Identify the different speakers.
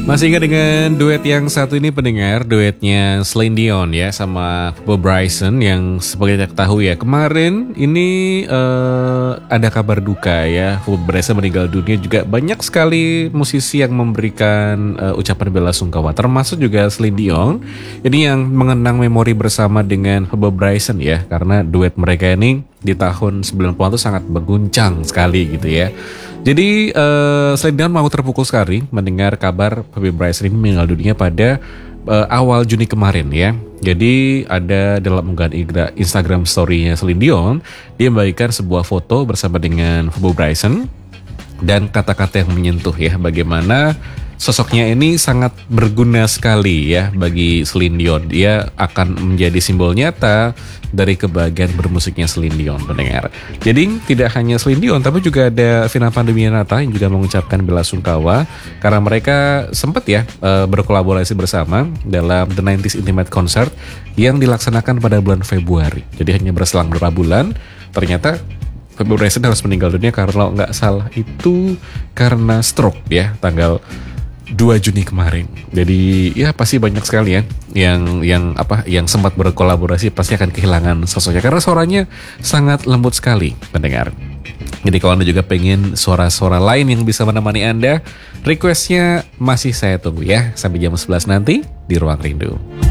Speaker 1: Masih ingat dengan duet yang satu ini pendengar, duetnya Celine Dion ya sama Bob Bryson yang sebagai kita tahu ya kemarin ini ada kabar duka ya, Bob Bryson meninggal dunia, juga banyak sekali musisi yang memberikan ucapan bela sungkawa termasuk juga Celine Dion. Ini yang mengenang memori bersama dengan Bob Bryson ya, karena duet mereka ini di tahun 90-an itu sangat mengguncang sekali gitu ya. Jadi Celine Dion mau terpukul sekali mendengar kabar Bob Bryson ini meninggal dunia pada awal Juni kemarin ya. Jadi ada dalam unggahan Instagram story-nya Celine Dion, dia membagikan sebuah foto bersama dengan Bob Bryson dan kata-kata yang menyentuh ya, bagaimana sosoknya ini sangat berguna sekali ya bagi Celine Dion. Dia akan menjadi simbol nyata dari kebahagiaan bermusiknya Celine Dion, pendengar. Jadi tidak hanya Celine Dion, tapi juga ada Vina Panduwinata yang juga mengucapkan bela sungkawa karena mereka sempat ya berkolaborasi bersama dalam The 90s Intimate Concert yang dilaksanakan pada bulan Februari. Jadi hanya berselang beberapa bulan, ternyata Bob Bryson harus meninggal dunia karena kalau nggak salah itu karena stroke ya, tanggal 2 Juni kemarin. Jadi ya pasti banyak sekali ya yang sempat berkolaborasi pasti akan kehilangan sosoknya karena suaranya sangat lembut sekali, pendengar. Jadi kalau Anda juga pengen suara-suara lain yang bisa menemani Anda, requestnya masih saya tunggu ya sampai jam 11 nanti di Ruang Rindu.